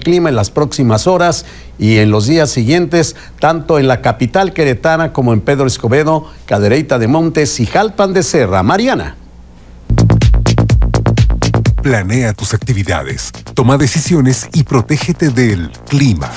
clima en las próximas horas y en los días siguientes, tanto en la capital queretana como en Pedro Escobedo, Cadereyta de Montes y Jalpan de Serra. Mariana. Planea tus actividades, toma decisiones y protégete del clima.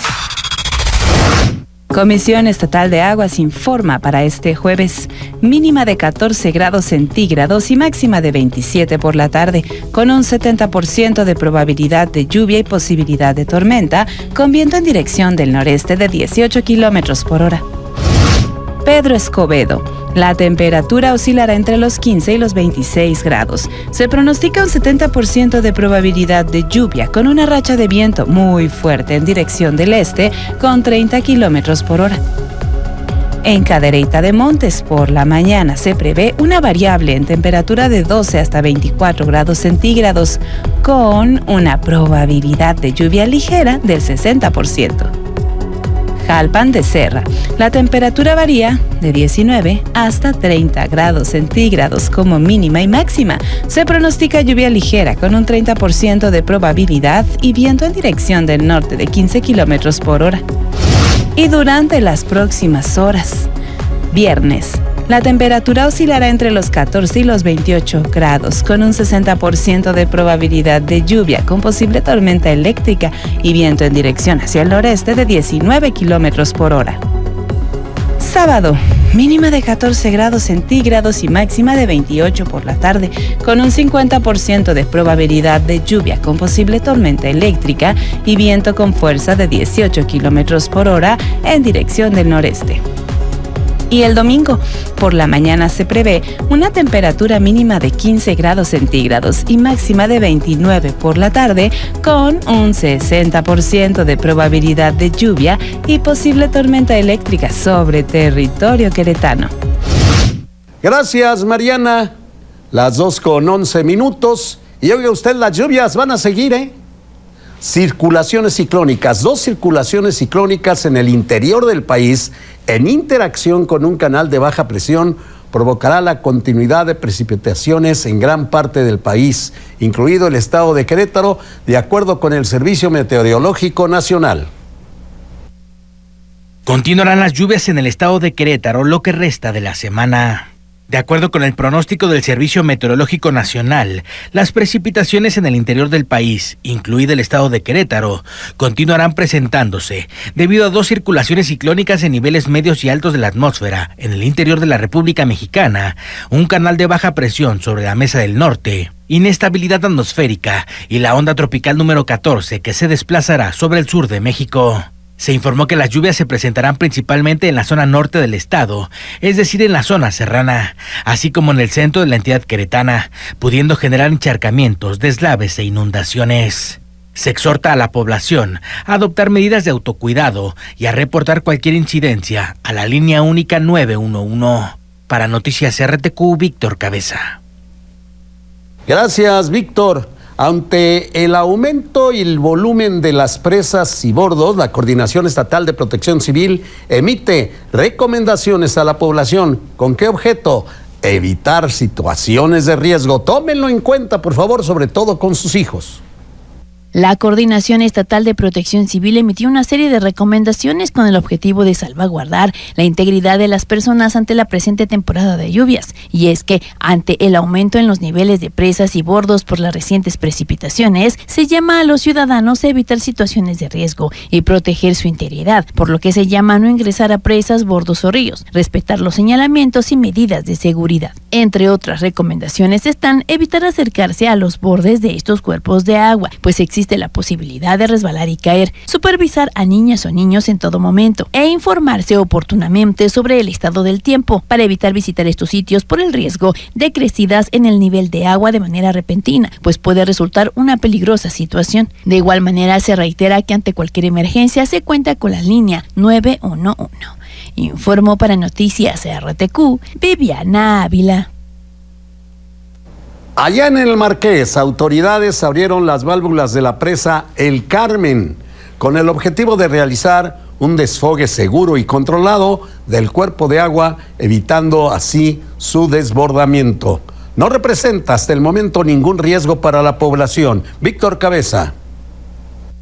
Comisión Estatal de Aguas informa para este jueves, mínima de 14 grados centígrados y máxima de 27 por la tarde, con un 70% de probabilidad de lluvia y posibilidad de tormenta, con viento en dirección del noreste de 18 kilómetros por hora. Pedro Escobedo. La temperatura oscilará entre los 15 y los 26 grados. Se pronostica un 70% de probabilidad de lluvia con una racha de viento muy fuerte en dirección del este con 30 kilómetros por hora. En Cadereyta de Montes, por la mañana se prevé una variable en temperatura de 12 hasta 24 grados centígrados con una probabilidad de lluvia ligera del 60%. Jalpan de Serra. La temperatura varía de 19 hasta 30 grados centígrados como mínima y máxima. Se pronostica lluvia ligera con un 30% de probabilidad y viento en dirección del norte de 15 kilómetros por hora. Y durante las próximas horas, viernes, la temperatura oscilará entre los 14 y los 28 grados, con un 60% de probabilidad de lluvia, con posible tormenta eléctrica y viento en dirección hacia el noreste de 19 kilómetros por hora. Sábado, mínima de 14 grados centígrados y máxima de 28 por la tarde, con un 50% de probabilidad de lluvia, con posible tormenta eléctrica y viento con fuerza de 18 kilómetros por hora en dirección del noreste. Y el domingo, por la mañana se prevé una temperatura mínima de 15 grados centígrados y máxima de 29 por la tarde, con un 60% de probabilidad de lluvia y posible tormenta eléctrica sobre territorio queretano. Gracias, Mariana. Las 2:11. Y oiga usted, las lluvias van a seguir, ¿eh? Circulaciones ciclónicas, 2 circulaciones ciclónicas en el interior del país, en interacción con un canal de baja presión, provocará la continuidad de precipitaciones en gran parte del país, incluido el estado de Querétaro, de acuerdo con el Servicio Meteorológico Nacional. Continuarán las lluvias en el estado de Querétaro lo que resta de la semana. De acuerdo con el pronóstico del Servicio Meteorológico Nacional, las precipitaciones en el interior del país, incluido el estado de Querétaro, continuarán presentándose debido a 2 circulaciones ciclónicas en niveles medios y altos de la atmósfera en el interior de la República Mexicana, un canal de baja presión sobre la Mesa del Norte, inestabilidad atmosférica y la onda tropical número 14 que se desplazará sobre el sur de México. Se informó que las lluvias se presentarán principalmente en la zona norte del estado, es decir, en la zona serrana, así como en el centro de la entidad queretana, pudiendo generar encharcamientos, deslaves e inundaciones. Se exhorta a la población a adoptar medidas de autocuidado y a reportar cualquier incidencia a la línea única 911. Para Noticias RTQ, Víctor Cabeza. Gracias, Víctor. Ante el aumento y el volumen de las presas y bordos, la Coordinación Estatal de Protección Civil emite recomendaciones a la población. ¿Con qué objeto? Evitar situaciones de riesgo. Tómenlo en cuenta, por favor, sobre todo con sus hijos. La Coordinación Estatal de Protección Civil emitió una serie de recomendaciones con el objetivo de salvaguardar la integridad de las personas ante la presente temporada de lluvias. Y es que, ante el aumento en los niveles de presas y bordos por las recientes precipitaciones, se llama a los ciudadanos a evitar situaciones de riesgo y proteger su integridad, por lo que se llama a no ingresar a presas, bordos o ríos, respetar los señalamientos y medidas de seguridad. Entre otras recomendaciones están evitar acercarse a los bordes de estos cuerpos de agua, pues existe la posibilidad de resbalar y caer, supervisar a niñas o niños en todo momento e informarse oportunamente sobre el estado del tiempo para evitar visitar estos sitios por el riesgo de crecidas en el nivel de agua de manera repentina, pues puede resultar una peligrosa situación. De igual manera, se reitera que ante cualquier emergencia se cuenta con la línea 911. Informó para Noticias RTQ, Viviana Ávila. Allá en el Marqués, autoridades abrieron las válvulas de la presa El Carmen con el objetivo de realizar un desfogue seguro y controlado del cuerpo de agua, evitando así su desbordamiento. No representa hasta el momento ningún riesgo para la población. Víctor Cabeza.